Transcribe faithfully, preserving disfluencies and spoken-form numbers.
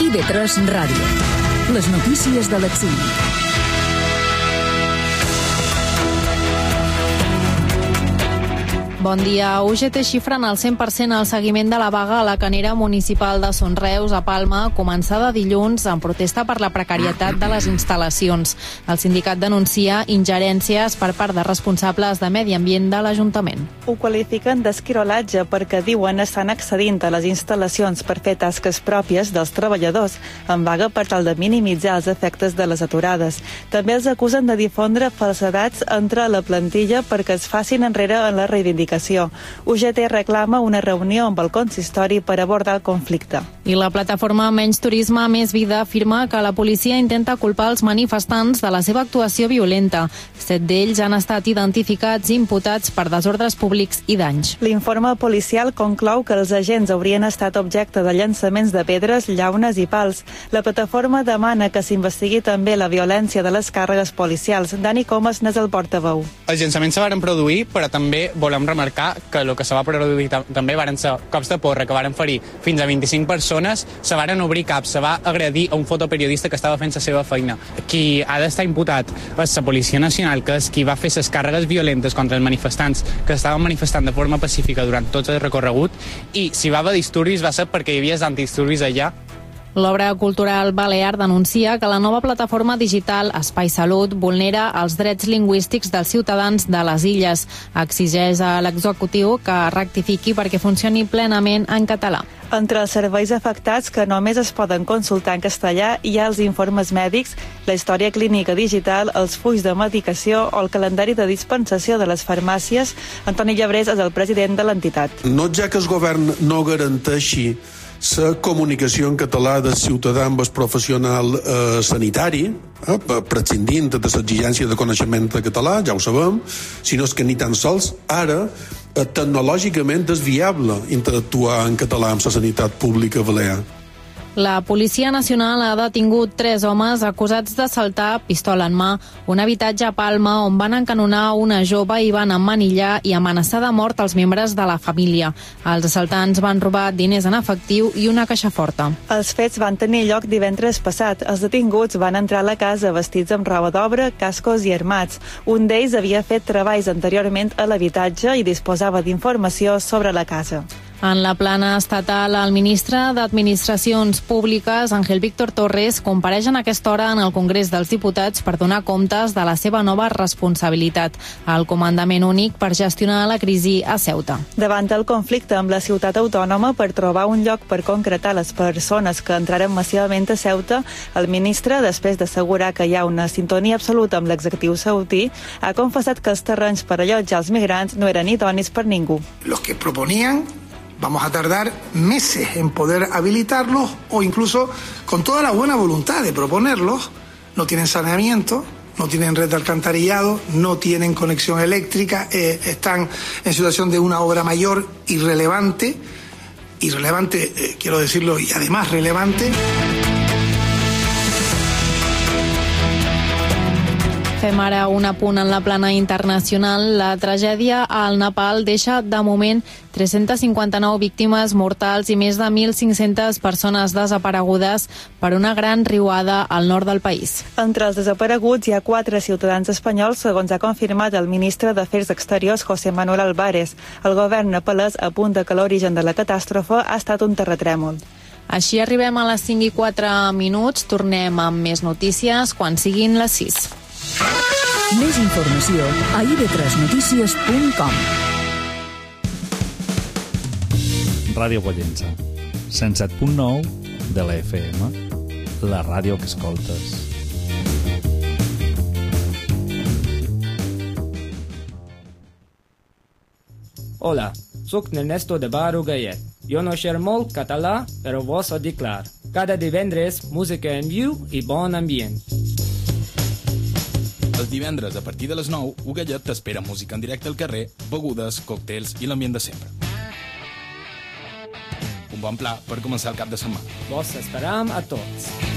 I V tres Ràdio. Les notícies de l'exili. Bon dia. U G T xifren al cent per cent el seguiment de la vaga a la canera municipal de Son Reus, a Palma, començada dilluns en protesta per la precarietat de les instal·lacions. El sindicat denuncia ingerències per part de responsables de medi ambient de l'Ajuntament. Ho qualifiquen d'esquirolatge perquè diuen estan accedint a les instal·lacions per fer tasques pròpies dels treballadors en vaga per tal de minimitzar els efectes de les aturades. També els acusen de difondre falsedats entre la plantilla perquè es facin enrere en la reivindicació. U G T reclama una reunió amb el consistori per abordar el conflicte. I la plataforma Menys Turisme, Més Vida afirma que la policia intenta culpar els manifestants de la seva actuació violenta. Set d'ells han estat identificats i imputats per desordres públics i danys. L'informe policial conclou que els agents haurien estat objecte de llançaments de pedres, llaunes i pals. La plataforma demana que s'investigui també la violència de les càrregues policials. Dani Comas n'és el portaveu. Els llançaments se van produir, però també volem remarcar que el que se va produir també varen ser cops de porra que varen ferir fins a vint-i-cinc persones, se varen obrir caps, se va agredir a un fotoperiodista que estava fent la seva feina. Qui ha d'estar imputat és la Policia Nacional, que és qui va fer les càrregues violentes contra els manifestants que estaven manifestant de forma pacífica durant tot el recorregut, i si va haver disturbis va ser perquè hi havia antidisturbis allà. L'obra cultural balear denuncia que la nova plataforma digital Espai Salut vulnera els drets lingüístics dels ciutadans de les illes. Exigeix a l'executiu que rectifiqui perquè funcioni plenament en català. Entre els serveis afectats que només es poden consultar en castellà hi ha els informes mèdics, la història clínica digital, els fulls de medicació o el calendari de dispensació de les farmàcies. Antoni Llebrés és el president de l'entitat. No ja que el govern no garanteixi la comunicació en català del ciutadà amb el professional eh, sanitari, eh, prescindint de l'exigència de coneixement de català, ja ho sabem, sinó que ni tan sols ara eh, tecnològicament és viable interactuar en català amb la sanitat pública balear. La Policia Nacional ha detingut tres homes acusats d'assaltar, pistola en mà, un habitatge a Palma on van encanonar una jove i van emmanillar i amenaçar de mort els membres de la família. Els assaltants van robar diners en efectiu i una caixa forta. Els fets van tenir lloc divendres passat. Els detinguts van entrar a la casa vestits amb roba d'obra, cascos i armats. Un d'ells havia fet treballs anteriorment a l'habitatge i disposava d'informació sobre la casa. En la plana estatal, el ministre d'Administracions Públiques, Ángel Víctor Torres, compareix en aquesta hora en el Congrés dels Diputats per donar comptes de la seva nova responsabilitat, el comandament únic per gestionar la crisi a Ceuta. Davant del conflicte amb la ciutat autònoma per trobar un lloc per concretar les persones que entraren massivament a Ceuta, el ministre, després d'assegurar que hi ha una sintonia absoluta amb l'executiu ceutí, ha confessat que els terrenys per allotjar els migrants no eren idonis per ningú. Los que proponían vamos a tardar meses en poder habilitarlos o incluso con toda la buena voluntad de proponerlos, no tienen saneamiento, no tienen red de alcantarillado, no tienen conexión eléctrica, eh, están en situación de una obra mayor irrelevante, irrelevante, eh, quiero decirlo, y además relevante. Fem ara un apunt en la plana internacional. La tragèdia al Nepal deixa, de moment, tres-centes cinquanta-nou víctimes mortals i més de mil cinc-centes persones desaparegudes per una gran riuada al nord del país. Entre els desapareguts hi ha quatre ciutadans espanyols, segons ha confirmat el ministre d'Afers Exteriors, José Manuel Álvarez. El govern nepalès apunta que l'origen de la catàstrofe ha estat un terratrèmol. Així arribem a les cinc i quatre minuts. Tornem amb més notícies quan siguin les sis. Més informació a i ve tres notícies punt com. Ràdio Pollença, cent set punt nou de la F M, la ràdio que escoltes. Hola, soc Ernesto de Baro Gallet. Jo no xer molt català, però vos ho dic clar. Cada divendres, música en viu i bon ambient. Els divendres, a partir de les nou, Ugallet t'espera música en directe al carrer, begudes, còctels i l'ambient de sempre. Un bon pla per començar el cap de setmana. Vos esperam a tots.